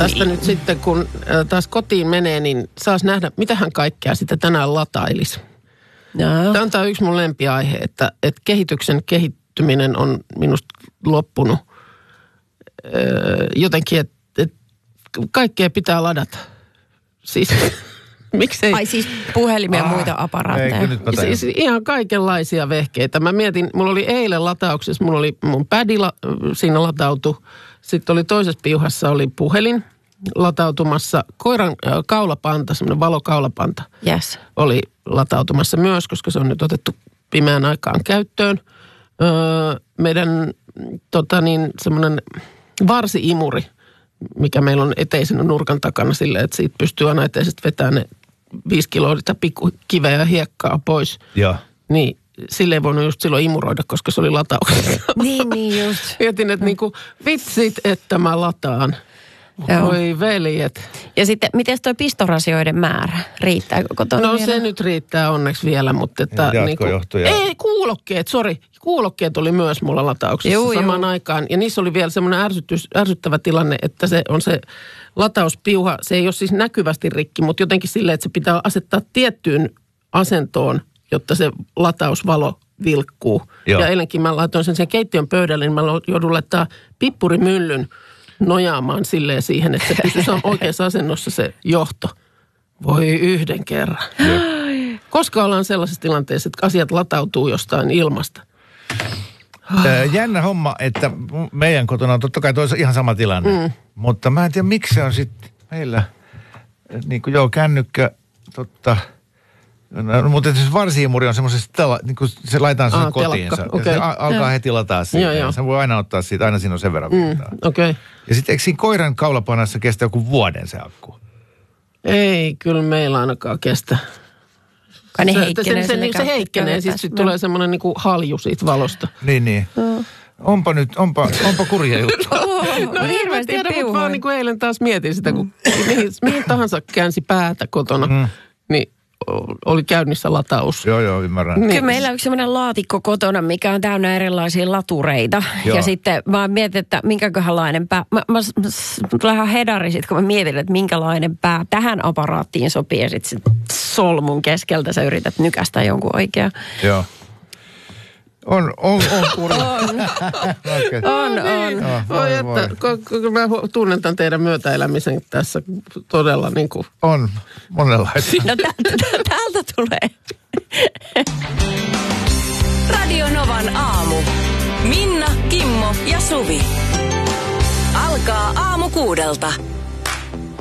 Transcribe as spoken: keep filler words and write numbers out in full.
tästä niin. Nyt sitten, kun taas kotiin menee, niin saas nähdä, mitähän kaikkea sitä tänään latailisi. No. Tämä on tämä yksi mun lempiaihe, että, että kehityksen kehittyminen on minusta loppunut öö, jotenkin, että, että kaikkea pitää ladata. Siis... Miksei? Ai siis puhelimia ja ah, muita aparaatteja. Siis ihan kaikenlaisia vehkeitä. Mä mietin, mulla oli eilen latauksessa, mulla oli mun pädi la, siinä latautu. Sitten oli toisessa piuhassa oli puhelin latautumassa. Koiran äh, kaulapanta, semmoinen valokaulapanta yes. oli latautumassa myös, koska se on nyt otettu pimeään aikaan käyttöön. Öö, meidän tota niin, semmoinen varsi-imuri, mikä meillä on eteisen nurkan takana silleen, että siitä pystyy aina eteisestä vetämään ne viisi kiloa sitä pikkukiveä ja hiekkaa pois. Joo. Niin sille ei voinut just silloin imuroida, koska se oli latauksessa. niin, niin just. Mietin, että niinku vitsit, että mä lataan. Joo. Voi veljet. Ja sitten, miten toi pistorasioiden määrä? Riittääkö kotona No vielä? se nyt riittää onneksi vielä, mutta että... Jatkojohtoja. Niinku, ei, kuulokkeet, sori. Kuulokkeet oli myös mulla latauksessa juu, samaan juu. aikaan. Ja niissä oli vielä semmoinen ärsytys, ärsyttävä tilanne, että se on se latauspiuha. Se ei ole siis näkyvästi rikki, mutta jotenkin silleen, että se pitää asettaa tiettyyn asentoon, jotta se latausvalo vilkkuu. Joo. Ja eilenkin mä laitoin sen sen keittiön pöydälle, niin mä joudun laittaa pippurimyllyn nojaamaan silleen siihen, että se pysyy oikeassa asennossa se johto. Voi yhden kerran. Koska ollaan sellaisessa tilanteessa, että asiat latautuu jostain ilmasta. Jännä homma, että meidän kotona on totta kai toisa ihan sama tilanne. Mm. Mutta mä en tiedä, miksi se on sitten meillä, niin kuin joo, kännykkä, totta... No, mutta siis varsi-imuri on semmoisessa, niin kuin se laitetaan sinne ah, kotiinsa. Okay. Se a- alkaa ja. heti lataa siitä. Joo, se voi aina ottaa siitä, aina siinä on sen verran. Mm, okay. Ja sitten eikö siinä koiran kaulapanassa kestä joku vuoden se akku? Ei, kyllä meillä ainakaan kestä. Kai ne se, heikkenee. Se, se, se, se heikkenee, sitten sit tulee semmoinen niinku halju siitä valosta. Niin, niin. Mm. Onpa nyt, onpa, onpa kurja juttu. No ei mä tiedä, mutta vaan niin kuin eilen taas mietin sitä, kun mihin, mihin tahansa käänsi päätä kotona, mm. niin oli käynnissä lataus. Joo, joo, ymmärrän. Niin. Kyllä meillä on yksi sellainen laatikko kotona, mikä on täynnä erilaisia latureita. Joo. Ja sitten mä mietin, että minkäköhänlainen pää... Mä, mä, mä tulee ihan hedari sit, kun mä mietin, että minkälainen pää tähän aparaattiin sopii. Ja sitten solmun keskeltä sä yrität nykästä jonkun oikea. Joo. On, on, on kurja. on. okay. on, on. Oh, voi, että, kun mä tunnen tämän teidän myötäelämisen tässä todella niin kuin... On, monenlaista. No tä- tä- täältä tulee. Radio Novan aamu. Minna, Kimmo ja Suvi. Alkaa aamu kuudelta.